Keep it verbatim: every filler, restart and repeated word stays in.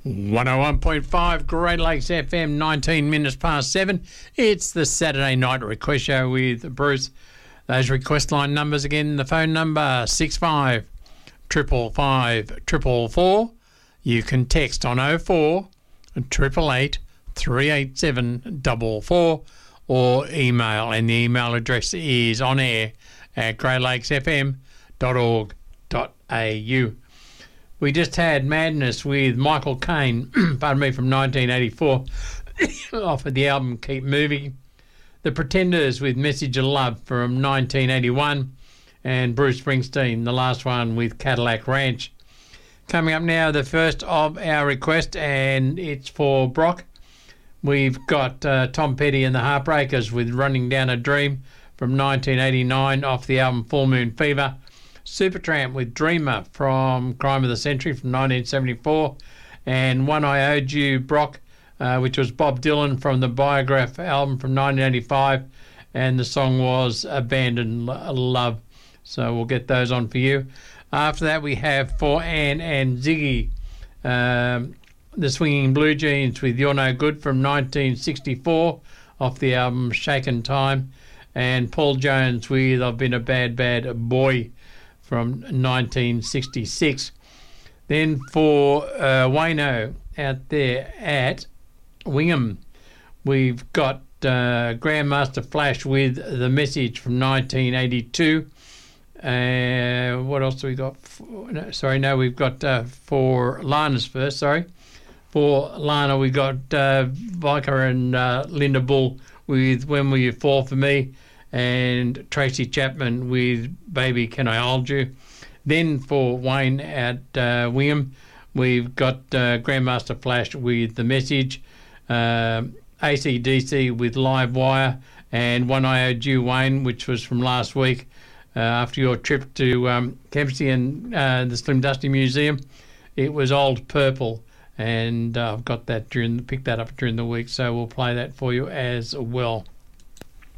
one oh one point five Great Lakes F M, nineteen minutes past seven. It's the Saturday night request show with Bruce. Those request line numbers again, the phone number six five five five five four. You can text on oh four eight eight eight three eight seven four four or email, and the email address is on air at great lakes f m dot org dot a u. We just had Madness with Michael Caine, pardon me, from nineteen eighty-four, off of the album Keep Moving. The Pretenders with Message of Love from nineteen eighty-one, and Bruce Springsteen, the last one, with Cadillac Ranch. Coming up now, the first of our request, and it's for Brock. We've got uh, Tom Petty and the Heartbreakers with Running Down a Dream from nineteen eighty-nine, off the album Full Moon Fever. Supertramp with Dreamer from Crime of the Century from nineteen seventy-four, and One I Owed You, Brock, uh, which was Bob Dylan from the Biograph album from nineteen eighty-five, and the song was Abandoned Love. So we'll get those on for you. After that, we have for Anne and Ziggy, um, the Swinging Blue Jeans with You're No Good from nineteen sixty-four, off the album Shaken Time, and Paul Jones with I've Been a Bad, Bad Boy from nineteen sixty-six. Then for uh, Wayno out there at Wingham, we've got uh, Grandmaster Flash with The Message from nineteen eighty-two. Uh, what else do we got? For, no, sorry, no, we've got uh, for Lana's first, sorry. For Lana, we got uh, Vicar and uh, Linda Bull with When Will You Fall For Me, and Tracy Chapman with Baby Can I Hold You. Then for Wayne at uh, Wingham, we've got uh, Grandmaster Flash with The Message, uh, A C D C with Live Wire, and One I Owed You, Wayne, which was from last week uh, after your trip to um, Kempsey and uh, the Slim Dusty Museum. It was Old Purple, and uh, I've got that during picked that up during the week, so we'll play that for you as well.